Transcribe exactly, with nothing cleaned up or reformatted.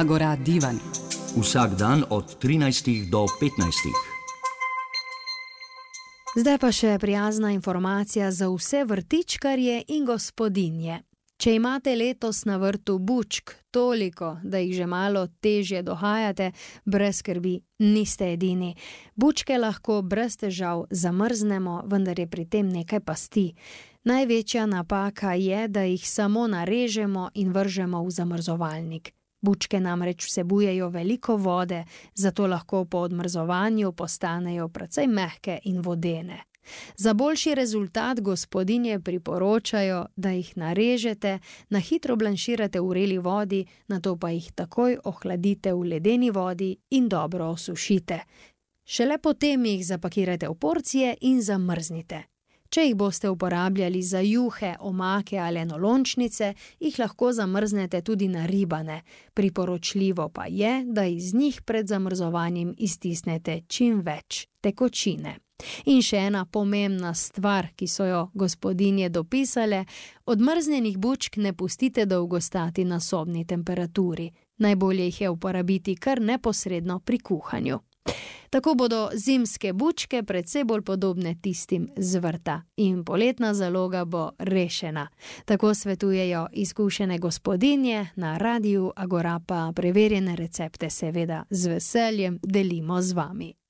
Agora divan. Vsak dan od trinajstih do petnajstih. Zdaj pa še prijazna informacija za vse vrtičkarje in gospodinje. Če imate letos na vrtu bučk toliko, da jih že malo težje dohajate, brez skrbi, niste edini. Bučke lahko brez težav zamrznemo, vendar je pri tem nekaj pasti. Največja napaka je, da jih samo narežemo in vržemo v zamrzovalnik. Bučke namreč vsebujejo veliko vode, zato lahko po odmrzovanju postanejo precej mehke in vodene. Za boljši rezultat gospodinje priporočajo, da jih narežete, na hitro blanširate v vreli vodi, nato pa jih takoj ohladite v ledeni vodi in dobro osušite. Šele potem jih zapakirajte v porcije in zamrznite. Če jih boste uporabljali za juhe, omake ali enolončnice, jih lahko zamrznete tudi na ribane. Priporočljivo pa je, da iz njih pred zamrzovanjem iztisnete čim več tekočine. In še ena pomembna stvar, ki so jo gospodinje dopisale, odmrznjenih bučk ne pustite dolgo stati na sobni temperaturi. Najbolje jih je uporabiti kar neposredno pri kuhanju. Tako bodo zimske bučke precej bolj podobne tistim z vrta in poletna zaloga bo rešena. Tako svetujejo izkušene gospodinje, na Radiu Agora pa preverjene recepte seveda z veseljem delimo z vami.